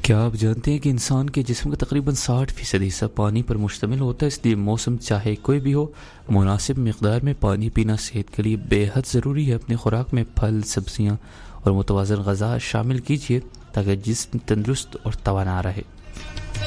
क्या आप जानते हैं कि इंसान के जिस्म का तकरीबन 60% हिस्सा पानी पर मुश्तमिल होता है। इसलिए मौसम चाहे कोई भी हो, मुनासिब मिकदार में पानी पीना सेहत के लिए बेहद ज़रूरी है। अपनी खुराक में फल, सब्जियां और मुतवाज़न ग़िज़ा शामिल कीजिए ताकि जिस्म तंदुरुस्त और तवाना रहे।